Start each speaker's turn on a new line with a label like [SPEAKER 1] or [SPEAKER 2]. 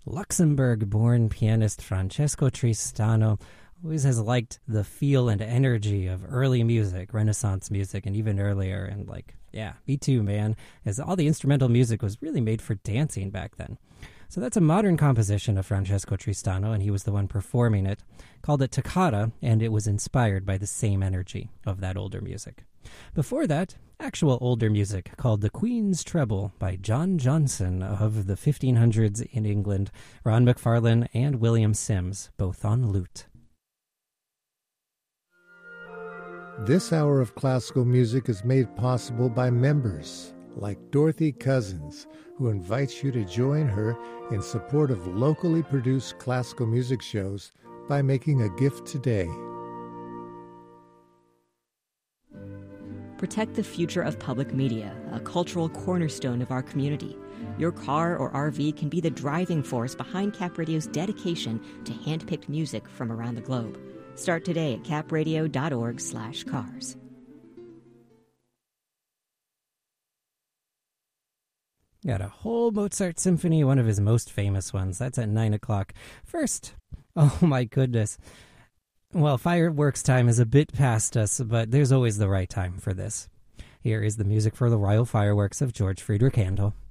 [SPEAKER 1] Luxembourg-born pianist Francesco Tristano always has liked the feel and energy of early music, Renaissance music, and even earlier. And me too, man, as all the instrumental music was really made for dancing back then. So that's a modern composition of Francesco Tristano, and he was the one performing it. Called it Toccata, and it was inspired by the same energy of that older music. Before that, actual older music called The Queen's Treble by John Johnson of the 1500s in England, Ron McFarlane and William Sims, both on lute.
[SPEAKER 2] This hour of classical music is made possible by members like Dorothy Cousins, who invites you to join her in support of locally produced classical music shows by making a gift today.
[SPEAKER 3] Protect the future of public media, a cultural cornerstone of our community. Your car or RV can be the driving force behind Cap Radio's dedication to hand-picked music from around the globe. Start today at capradio.org/cars.
[SPEAKER 1] Got a whole Mozart symphony, one of his most famous ones. That's at 9 o'clock. First, oh my goodness. Well, fireworks time is a bit past us, but there's always the right time for this. Here is the music for the Royal Fireworks of George Friedrich Handel.